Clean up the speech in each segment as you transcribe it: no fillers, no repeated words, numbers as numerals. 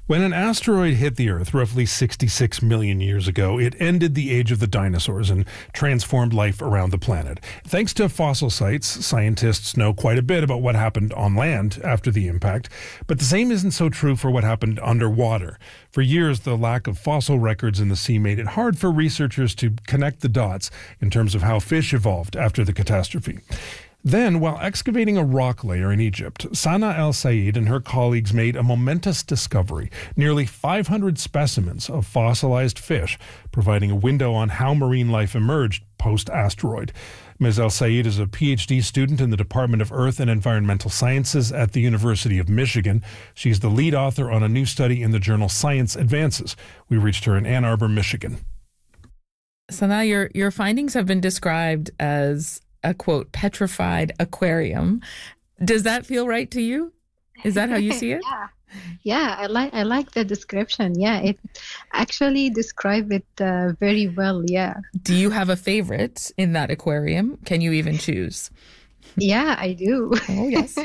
When an asteroid hit the Earth roughly 66 million years ago, it ended the age of the dinosaurs and transformed life around the planet. Thanks to fossil sites, scientists know quite a bit about what happened on land after the impact, but the same isn't so true for what happened underwater. For years, the lack of fossil records in the sea made it hard for researchers to connect the dots in terms of how fish evolved after the catastrophe. Then, while excavating a rock layer in Egypt, Sana El-Sayed and her colleagues made a momentous discovery: nearly 500 specimens of fossilized fish, providing a window on how marine life emerged post-asteroid. Ms. El-Sayed is a PhD student in the Department of Earth and Environmental Sciences at the University of Michigan. She's the lead author on a new study in the journal Science Advances. We reached her in Ann Arbor, Michigan. Sana, your findings have been described as a, quote, petrified aquarium. Does that feel right to you? Is that how you see it? Yeah, I like the description. Yeah, it actually describes it very well. Yeah. Do you have a favorite in that aquarium? Can you even choose? Yeah, I do. Oh, yes.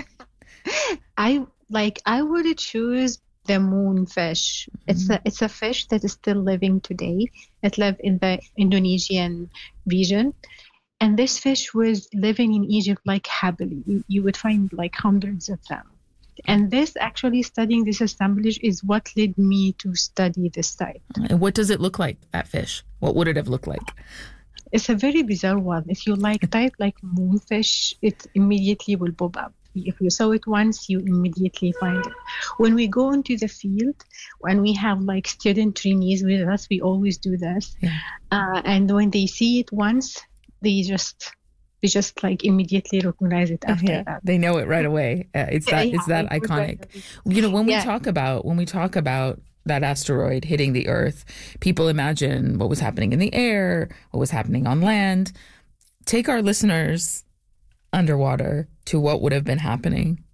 I would choose the moonfish. It's a fish that is still living today. It lives in the Indonesian region. And this fish was living in Egypt like happily. You would find like hundreds of them. And this actually studying this assemblage is what led me to study this site. And what does it look like, that fish? What would it have looked like? It's a very bizarre one. If you type like moonfish, it immediately will pop up. If you saw it once, you immediately find it. When we go into the field, when we have like student trainees with us, we always do this. Yeah. And when they see it once, they just like immediately recognize it after that. They know it right away. It's that iconic. You know, when we talk about that asteroid hitting the Earth, people imagine what was happening in the air, what was happening on land. Take our listeners underwater to what would have been happening.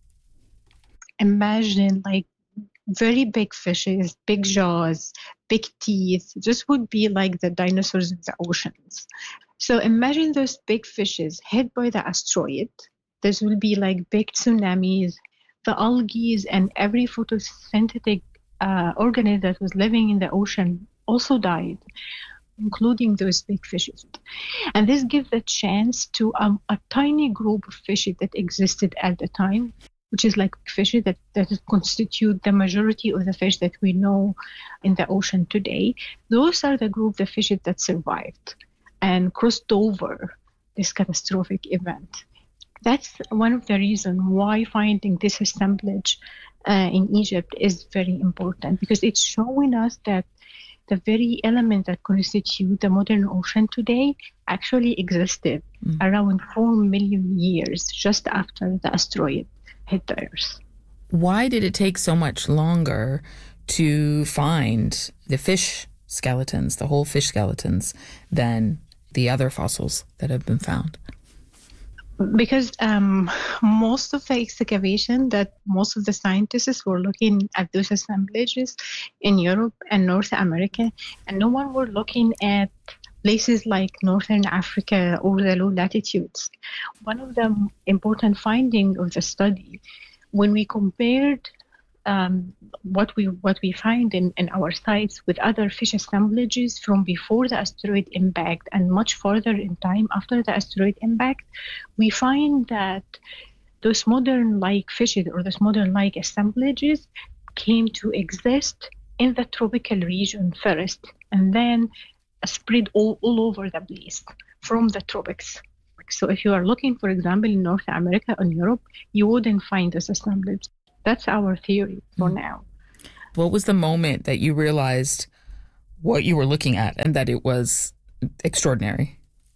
Imagine like very big fishes, big jaws, big teeth. This would be like the dinosaurs in the oceans. So imagine those big fishes hit by the asteroid. This will be like big tsunamis. The algae and every photosynthetic organism that was living in the ocean also died, including those big fishes. And this gives a chance to a tiny group of fishes that existed at the time, which is like fishes that constitute the majority of the fish that we know in the ocean today. Those are the group of fishes that survived and crossed over this catastrophic event. That's one of the reasons why finding this assemblage in Egypt is very important, because it's showing us that the very element that constitute the modern ocean today actually existed around 4 million years just after the asteroid hit the Earth. Why did it take so much longer to find the fish skeletons, the whole fish skeletons, than the other fossils that have been found? Because most of the excavation that most of the scientists were looking at those assemblages in Europe and North America, and no one were looking at places like Northern Africa or the low latitudes. One of the important findings of the study, when we compared what we find in our sites with other fish assemblages from before the asteroid impact and much further in time after the asteroid impact, we find that those modern-like fishes or those modern-like assemblages came to exist in the tropical region first, and then spread all over the place from the tropics. So if you are looking, for example, in North America and Europe, you wouldn't find this assemblage. That's our theory for now. What was the moment that you realized what you were looking at and that it was extraordinary?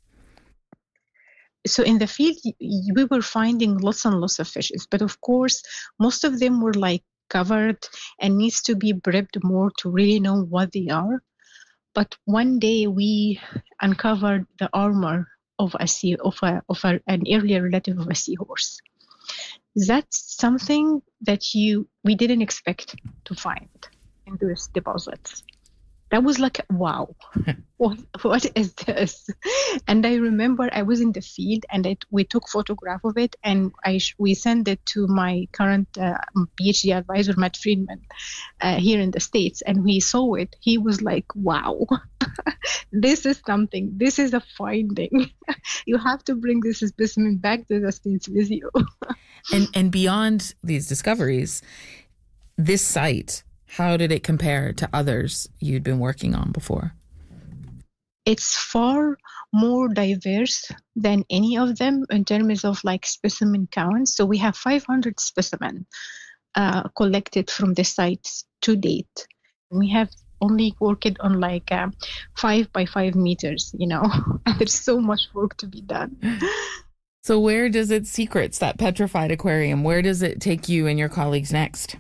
So in the field, we were finding lots and lots of fishes. But of course, most of them were like covered and needs to be prepped more to really know what they are. But one day we uncovered the armor of an earlier relative of a seahorse. That's something that we didn't expect to find in those deposits. That was like, wow, what is this? And I remember I was in the field, and we took photograph of it, and we sent it to my current PhD advisor, Matt Friedman, here in the States, and we saw it. He was like, wow, this is something. This is a finding. You have to bring this specimen back to the States with you. And beyond these discoveries, this site, how did it compare to others you'd been working on before? It's far more diverse than any of them in terms of like specimen counts. So we have 500 specimens collected from the sites to date. We have only worked on like 5 by 5 meters, and there's so much work to be done. So where does its secrets, that petrified aquarium, where does it take you and your colleagues next?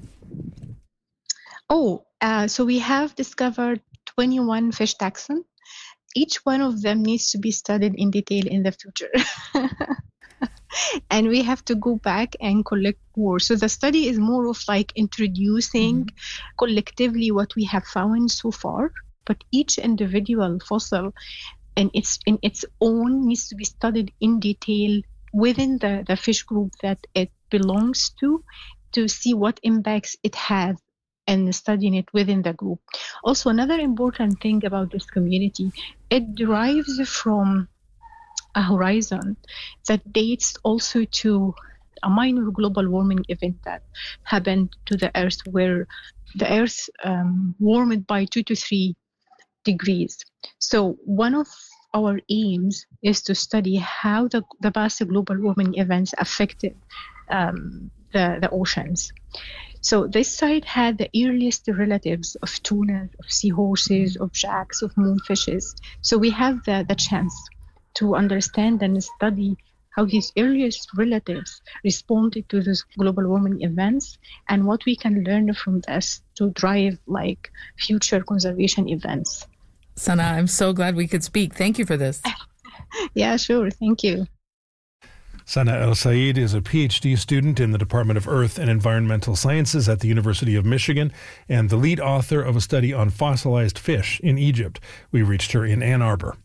So we have discovered 21 fish taxons. Each one of them needs to be studied in detail in the future. And we have to go back and collect more. So the study is more of like introducing collectively what we have found so far, but each individual fossil in its own needs to be studied in detail within the fish group that it belongs to see what impacts it has, and studying it within the group. Also, another important thing about this community, it derives from a horizon that dates also to a minor global warming event that happened to the Earth, where the Earth warmed by 2 to 3 degrees. So one of our aims is to study how the past global warming events affected the oceans. So this site had the earliest relatives of tuna, of seahorses, of jacks, of moonfishes. So we have the chance to understand and study how his earliest relatives responded to these global warming events, and what we can learn from this to drive like future conservation events. Sana, I'm so glad we could speak. Thank you for this. Yeah, sure. Thank you. Sana El-Said is a PhD student in the Department of Earth and Environmental Sciences at the University of Michigan and the lead author of a study on fossilized fish in Egypt. We reached her in Ann Arbor.